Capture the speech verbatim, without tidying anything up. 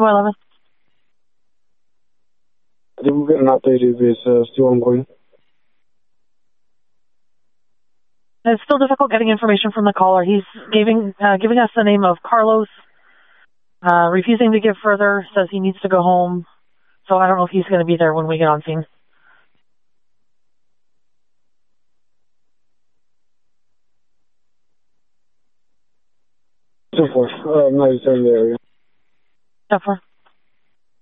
by eleven. I did get an update if it's uh, still ongoing. It's still difficult getting information from the caller. He's giving uh, giving us the name of Carlos, uh, refusing to give further, says he needs to go home. So I don't know if he's going to be there when we get on scene. So far, uh, I'm not inside the area. So far.